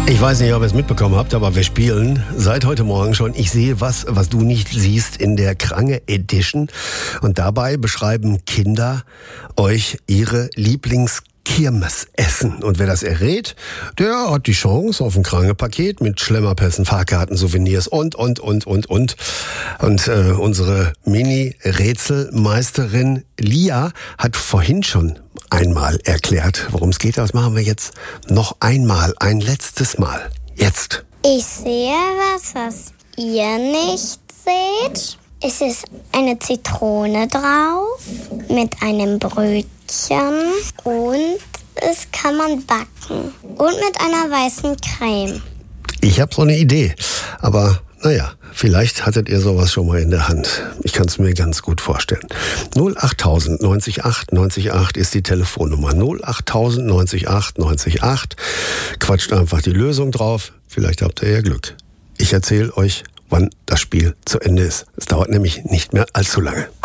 Ich weiß nicht, ob ihr es mitbekommen habt, aber wir spielen seit heute Morgen schon Ich sehe was du nicht siehst in der Krange Edition. Und dabei beschreiben Kinder euch ihre Lieblingskirmesessen. Und wer das errät, der hat die Chance auf ein Krange-Paket mit Schlemmerpässen, Fahrkarten, Souvenirs und. Und unsere Mini-Rätselmeisterin Lia hat vorhin schon einmal erklärt, worum es geht. Das machen wir jetzt noch einmal, ein letztes Mal. Jetzt. Ich sehe was ihr nicht seht. Es ist eine Zitrone drauf mit einem Brötchen und es kann man backen. Und mit einer weißen Creme. Ich habe so eine Idee, aber naja, vielleicht hattet ihr sowas schon mal in der Hand. Ich kann es mir ganz gut vorstellen. 08000 90 8 90 8 ist die Telefonnummer. 08000 90 8 90 8. Quatscht einfach die Lösung drauf. Vielleicht habt ihr ja Glück. Ich erzähle euch, wann das Spiel zu Ende ist. Es dauert nämlich nicht mehr allzu lange.